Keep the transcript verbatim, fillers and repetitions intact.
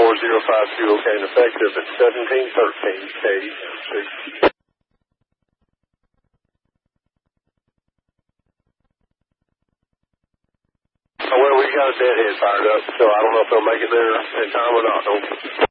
four zero five two, okay, and effective at seventeen thirteen K M C. Well, we got a deadhead fired up, so I don't know if they'll make it there in time or not.